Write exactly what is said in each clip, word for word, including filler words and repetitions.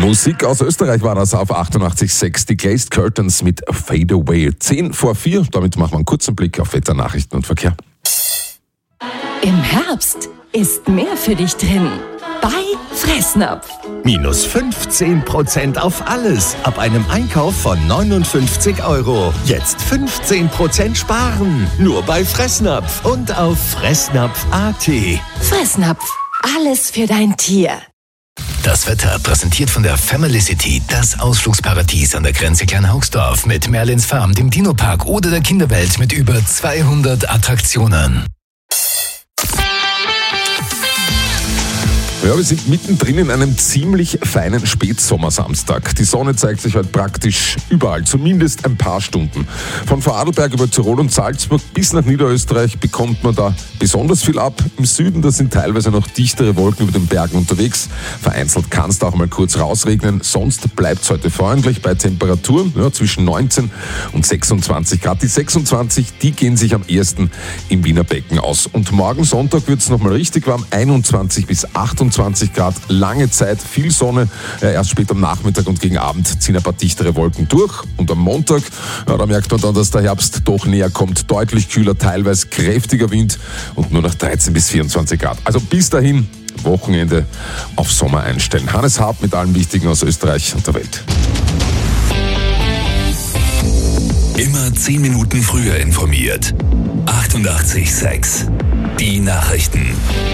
Musik aus Österreich war das auf achtundachtzig Komma sechs. Die Glazed Curtains mit Fade Away. zehn vor vier. Damit machen wir einen kurzen Blick auf Wetter, Nachrichten und Verkehr. Im Herbst ist mehr für dich drin. Bei Fressnapf. Minus fünfzehn Prozent auf alles ab einem Einkauf von neunundfünfzig Euro. Jetzt fünfzehn Prozent sparen. Nur bei Fressnapf und auf fressnapf punkt a t. Fressnapf. Alles für dein Tier. Das Wetter präsentiert von der Family City, das Ausflugsparadies an der Grenze Kleinhaugsdorf mit Merlins Farm, dem Dino-Park oder der Kinderwelt mit über zweihundert Attraktionen. Ja, wir sind mittendrin in einem ziemlich feinen Spätsommersamstag. Die Sonne zeigt sich heute praktisch überall, zumindest ein paar Stunden. Von Vorarlberg über Tirol und Salzburg bis nach Niederösterreich bekommt man da besonders viel ab. Im Süden, da sind teilweise noch dichtere Wolken über den Bergen unterwegs. Vereinzelt kann es da auch mal kurz rausregnen. Sonst bleibt es heute freundlich bei Temperaturen ja, zwischen neunzehn und sechsundzwanzig Grad. Die sechsundzwanzig, die gehen sich am ehesten im Wiener Becken aus. Und morgen Sonntag wird es nochmal richtig warm, einundzwanzig bis achtundzwanzig Grad, lange Zeit, viel Sonne, ja, erst spät am Nachmittag und gegen Abend ziehen ein paar dichtere Wolken durch. Und am Montag, ja, da merkt man dann, dass der Herbst doch näher kommt, deutlich kühler, teilweise kräftiger Wind und nur noch dreizehn bis vierundzwanzig Grad. Also bis dahin, Wochenende auf Sommer einstellen. Hannes Hart mit allem Wichtigen aus Österreich und der Welt. Immer zehn Minuten früher informiert. achtundachtzig Komma sechs. Die Nachrichten.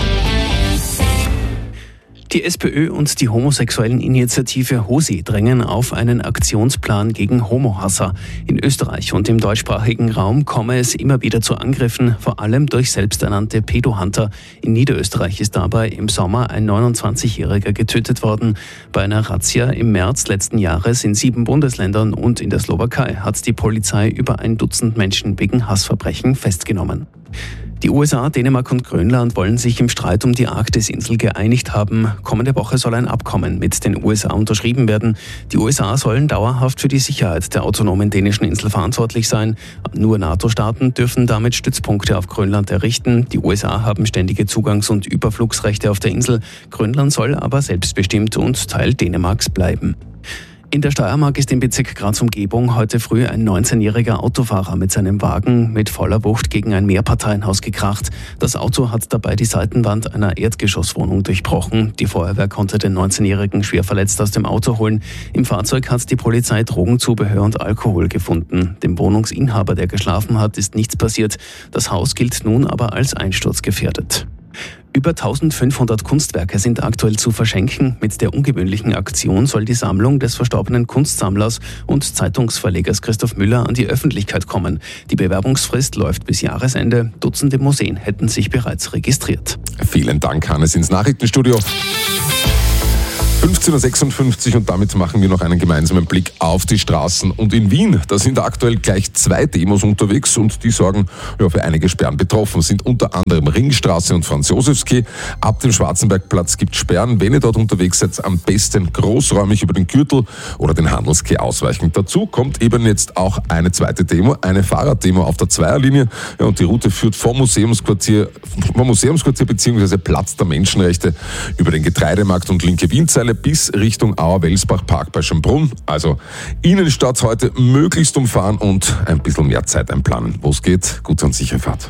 Die SPÖ und die homosexuellen Initiative HOSI drängen auf einen Aktionsplan gegen Homohasser. In Österreich und im deutschsprachigen Raum komme es immer wieder zu Angriffen, vor allem durch selbsternannte Pedohunter. In Niederösterreich ist dabei im Sommer ein neunundzwanzigjähriger getötet worden. Bei einer Razzia im März letzten Jahres in sieben Bundesländern und in der Slowakei hat die Polizei über ein Dutzend Menschen wegen Hassverbrechen festgenommen. Die U S A, Dänemark und Grönland wollen sich im Streit um die Arktis-Insel geeinigt haben. Kommende Woche soll ein Abkommen mit den U S A unterschrieben werden. Die U S A sollen dauerhaft für die Sicherheit der autonomen dänischen Insel verantwortlich sein. Nur NATO-Staaten dürfen damit Stützpunkte auf Grönland errichten. Die U S A haben ständige Zugangs- und Überflugsrechte auf der Insel. Grönland soll aber selbstbestimmt und Teil Dänemarks bleiben. In der Steiermark ist im Bezirk Graz-Umgebung heute früh ein neunzehnjähriger Autofahrer mit seinem Wagen mit voller Wucht gegen ein Mehrparteienhaus gekracht. Das Auto hat dabei die Seitenwand einer Erdgeschosswohnung durchbrochen. Die Feuerwehr konnte den neunzehnjährigen schwer verletzt aus dem Auto holen. Im Fahrzeug hat die Polizei Drogenzubehör und Alkohol gefunden. Dem Wohnungsinhaber, der geschlafen hat, ist nichts passiert. Das Haus gilt nun aber als einsturzgefährdet. Über eintausendfünfhundert Kunstwerke sind aktuell zu verschenken. Mit der ungewöhnlichen Aktion soll die Sammlung des verstorbenen Kunstsammlers und Zeitungsverlegers Christoph Müller an die Öffentlichkeit kommen. Die Bewerbungsfrist läuft bis Jahresende. Dutzende Museen hätten sich bereits registriert. Vielen Dank, Hannes, ins Nachrichtenstudio. fünfzehn Uhr sechsundfünfzig und damit machen wir noch einen gemeinsamen Blick auf die Straßen. Und in Wien, da sind aktuell gleich zwei Demos unterwegs und die sorgen ja, für einige Sperren. Betroffen sind unter anderem Ringstraße und Franz-Josefs-Quai. Ab dem Schwarzenbergplatz gibt es Sperren. Wenn ihr dort unterwegs seid, am besten großräumig über den Gürtel oder den Handelsquai ausweichen. Dazu kommt eben jetzt auch eine zweite Demo, eine Fahrraddemo auf der Zweierlinie. Ja, und die Route führt vom Museumsquartier, vom Museumsquartier bzw. Platz der Menschenrechte über den Getreidemarkt und linke Wienzeile bis Richtung Auer-Welsbach-Park bei Schönbrunn. Also Innenstadt heute möglichst umfahren und ein bisschen mehr Zeit einplanen. Wo es geht, gute und sichere Fahrt.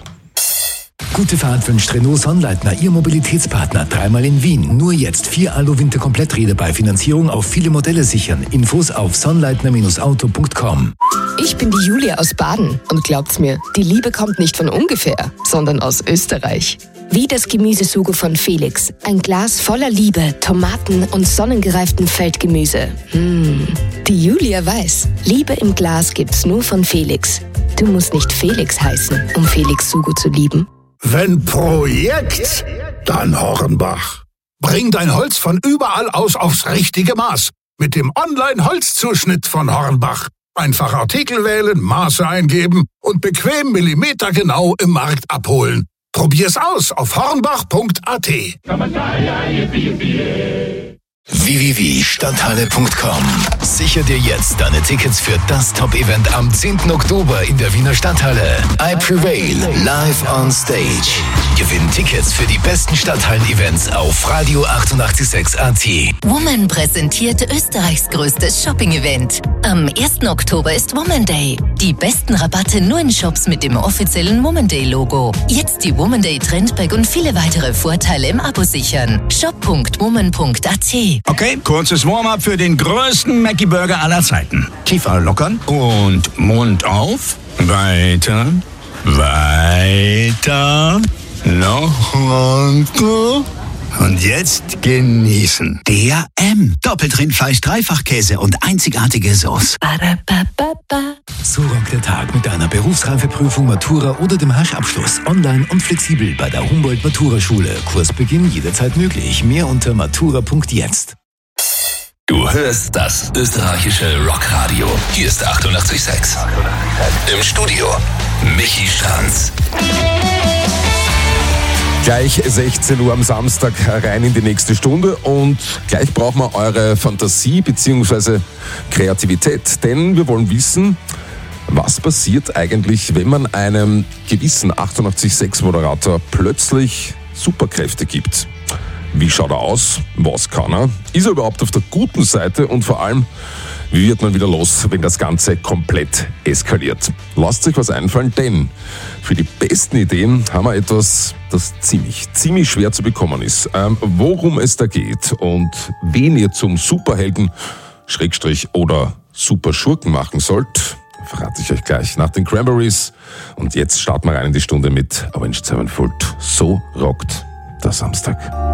Gute Fahrt wünscht Renault Sonnleitner, Ihr Mobilitätspartner. Dreimal in Wien. Nur jetzt vier Alu-Winter-Kompletträder bei Finanzierung auf viele Modelle sichern. Infos auf sonnleitner Auto punkt com. Ich bin die Julia aus Baden und glaubt's mir, die Liebe kommt nicht von ungefähr, sondern aus Österreich. Wie das Gemüsesugo von Felix. Ein Glas voller Liebe, Tomaten und sonnengereiftem Feldgemüse. Mmh. Die Julia weiß, Liebe im Glas gibt's nur von Felix. Du musst nicht Felix heißen, um Felix Sugo zu lieben. Wenn Projekt, dann Hornbach. Bring dein Holz von überall aus aufs richtige Maß. Mit dem Online-Holzzuschnitt von Hornbach. Einfach Artikel wählen, Maße eingeben und bequem millimetergenau im Markt abholen. Probier's aus auf hornbach punkt a t. w w w punkt stadthalle punkt com. Sicher dir jetzt deine Tickets für das Top-Event am zehnten Oktober in der Wiener Stadthalle. I Prevail, live on stage. Gewinn Tickets für die besten Stadthallen-Events auf Radio achtundachtzig Komma sechs A T. Woman präsentiert Österreichs größtes Shopping-Event. Am ersten Oktober ist Woman Day. Die besten Rabatte nur in Shops mit dem offiziellen Woman Day-Logo. Jetzt die Woman Day Trendbag und viele weitere Vorteile im Abo sichern. shop punkt woman punkt a t. Okay, kurzes Warm-up für den größten Mackie-Burger aller Zeiten. Kiefer lockern und Mund auf. Weiter, weiter, noch runter. Und jetzt genießen. Der M. Doppelt Rindfleisch, Dreifachkäse und einzigartige Sauce. So rockt der Tag mit einer Berufsreifeprüfung, Matura oder dem Haschabschluss. Online und flexibel bei der Humboldt-Matura-Schule. Kursbeginn jederzeit möglich. Mehr unter matura punkt jetzt. Du hörst das österreichische Rockradio. Hier ist achtundachtzig Komma sechs. Im Studio Michi Stranz. Gleich sechzehn Uhr am Samstag rein in die nächste Stunde und gleich brauchen wir eure Fantasie bzw. Kreativität, denn wir wollen wissen, was passiert eigentlich, wenn man einem gewissen achtundachtzig Komma sechs Moderator plötzlich Superkräfte gibt. Wie schaut er aus? Was kann er? Ist er überhaupt auf der guten Seite? Und vor allem, wie wird man wieder los, wenn das Ganze komplett eskaliert? Lasst euch was einfallen, denn für die besten Ideen haben wir etwas, das ziemlich, ziemlich schwer zu bekommen ist. Ähm, worum es da geht und wen ihr zum Superhelden, Schrägstrich oder Superschurken machen sollt, verrate ich euch gleich nach den Cranberries. Und jetzt starten wir rein in die Stunde mit Avenged Sevenfold. So rockt der Samstag.